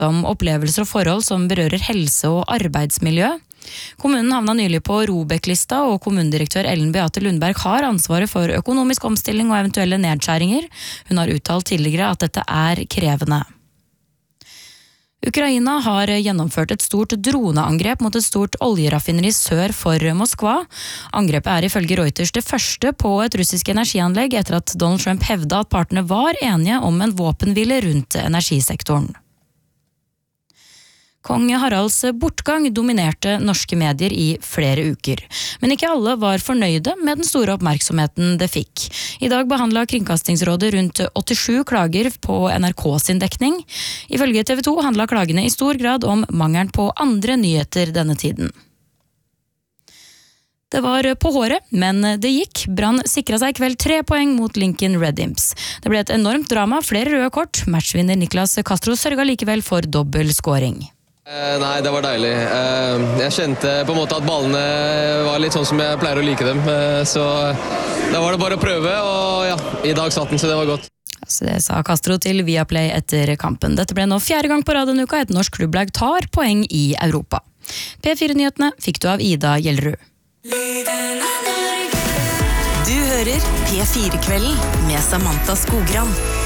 om opplevelser og forhold som berører helse og arbeidsmiljø. Kommunen havna nylig på ROBEK-lista, og kommunedirektør Ellen Beate Lundberg har ansvaret for økonomisk omstilling og eventuelle nedskjæringer. Hun har uttalt tidligere at dette er krevende. Ukraina har gjennomført et stort droneangrep mot et stort oljeraffineri sør for Moskva. Angrepet er ifølge Reuters det første på et russisk energianlegg etter at Donald Trump hevda at partene var enige om en våpenhvile rundt energisektoren. Kong Haralds bortgang dominerte norske medier i flere uker, men ikke alle var fornøyde med den store oppmerksomheten det fikk. I dag behandlet Kringkastingsrådet rundt 87 klager på NRK sin dekning. Ifølge TV 2 handlet klagene i stor grad om mangelen på andre nyheter denne tiden. Det var på håret, men det gikk. Brann sikret seg i kveld 3 poeng mot Lincoln Red Imps. Det ble et enormt drama, flere røde kort. Matchvinner Niklas Castro sørget likevel for dobbel scoring. Nei, det var deilig. Jeg kjente på en måte at ballene var litt sånn som jeg pleier å like dem. Så da var det bare å prøve, og ja, i dag satt den, så det var godt. Så det sa Castro til Viaplay etter kampen. Dette ble nå 4. gang på rad denne uka et norsk klubblag tar poeng i Europa. P4-nyhetene fikk du av Ida Gjellerud. Du hører P4-kvelden med Samantha Skogran.